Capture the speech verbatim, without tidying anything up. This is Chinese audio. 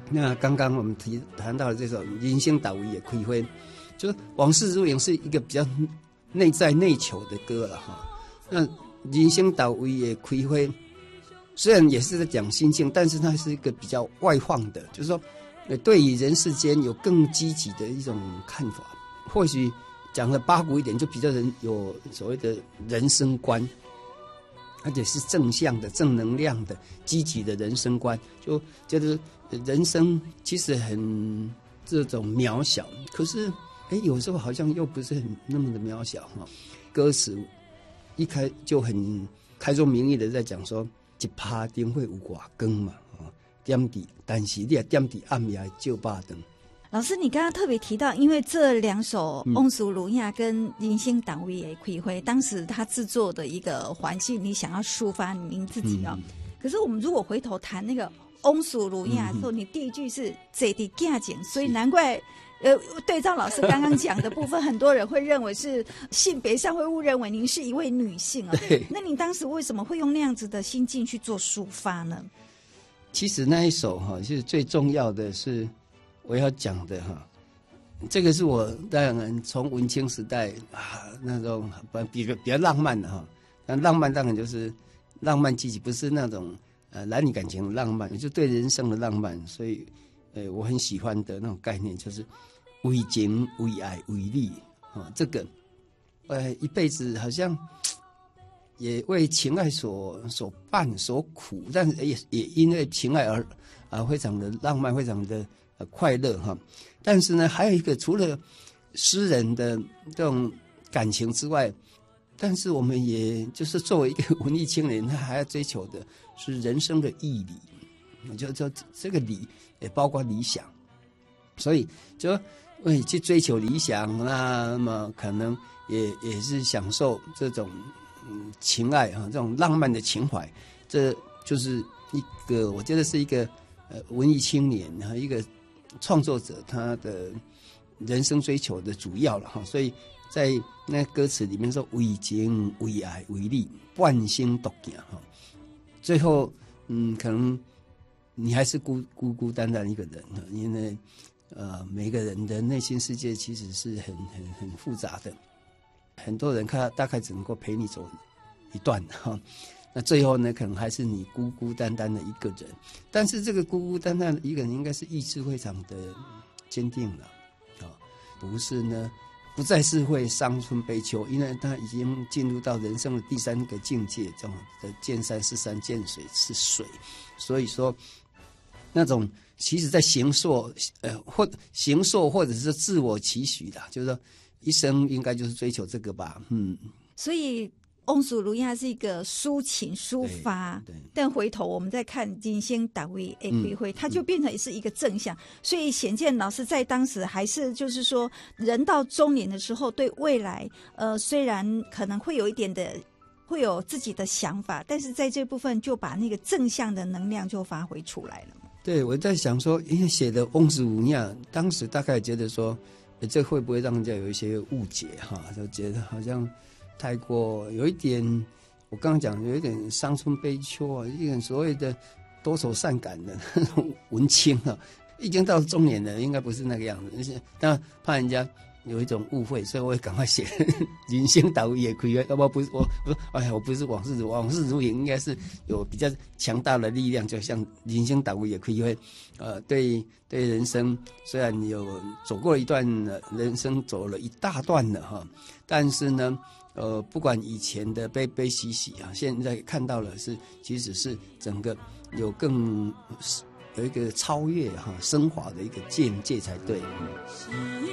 那刚刚我们提谈到的这首《人生导位也开花》，就是往事如影是一个比较内在内求的歌了哈。那人生导位也开花，虽然也是在讲心境，但是它是一个比较外放的，就是说，对于人世间有更积极的一种看法。或许讲的八股一点，就比较人有所谓的人生观。而且是正向的、正能量的、积极的人生观，就觉得人生其实很这种渺小，可是哎，有时候好像又不是很那么的渺小哈。歌词一开就很开宗明义的在讲说，一拍灯会有外光嘛，点伫，但是你也点伫暗夜照巴灯。 老师，你刚刚特别提到，因为这两首《翁苏鲁亚》跟《人生导位也开花》，当时他制作的一个环境，你想要抒发您自己哦。嗯、可是我们如果回头谈那个《翁苏鲁亚》的时候，嗯、你第一句是“坐伫架景”，所以难怪呃，对照老师刚刚讲的部分，很多人会认为是性别上会误认为您是一位女性啊。那您当时为什么会用那样子的心境去做抒发呢？ 其实那一首哈，其实最重要的是。我要讲的哈，这个是我当然从文青时代啊那种比较比较浪漫的哈，那浪漫当然就是浪漫积极，不是那种呃男女感情的浪漫，就对人生的浪漫。所以，呃，我很喜欢的那种概念就是为情、为爱、为利啊，这个呃一辈子好像也为情爱所所伴所苦，但是也也因为情爱而啊非常的浪漫，非常的。快乐哈，但是呢，还有一个除了诗人的这种感情之外，但是我们也就是作为一个文艺青年，他还要追求的是人生的义理，就就这个理也包括理想，所以就为去追求理想，那么可能也也是享受这种嗯情爱啊，这种浪漫的情怀，这就是一个我觉得是一个呃文艺青年和一个。创作者他的人生追求的主要了哈，所以在那歌词里面说为情为爱为利半生独行哈，最后嗯可能你还是孤孤孤单单一个人，因为呃每个人的内心世界其实是很很很复杂的，很多人看大概只能够陪你走一段哈。那最后呢，可能还是你孤孤单单的一个人，但是这个孤孤单单的一个人，应该是意志非常的坚定了，啊，不是呢，不再是会伤春悲秋，因为他已经进入到人生的第三个境界，这种的见山是山，见水是水，所以说，那种其实在形塑，呃，或形塑或者是自我期许的，就是说一生应该就是追求这个吧，嗯， 所以。翁苏鲁亚是一个抒情抒发，但回头我们再看人生导位也开花，它就变成是一个正向。所以显见老师在当时还是就是说，人到中年的时候，对未来呃虽然可能会有一点的会有自己的想法，但是在这部分就把那个正向的能量就发挥出来了。 对，我在想说，因为写的翁苏鲁亚，当时大概觉得说，这会不会让人家有一些误解哈？就觉得好像。太过有一点，我刚刚讲有一点伤春悲秋啊，一点所谓的多愁善感的那种文青啊，已经到中年了，应该不是那个样子。而且，但怕人家有一种误会，所以我也赶快写人生导位也开花，要不然不是我，我说哎呀，我不是往事如往事如影，应该是有比较强大的力量，就像人生导位也开花。呃，对对，人生虽然有走过一段人生，走了一大段了哈，但是呢。呃，不管以前的悲悲喜喜啊，现在看到了是，其实是整个有更有一个超越哈、升华的一个境界才对。